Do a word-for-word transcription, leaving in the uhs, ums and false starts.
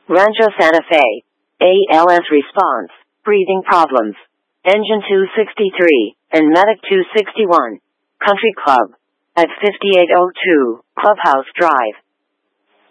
Rancho Santa Fe. A L S response, breathing problems. Engine two sixty-three, and Medic two sixty-one. Country Club. At fifty-eight oh two, Clubhouse Drive.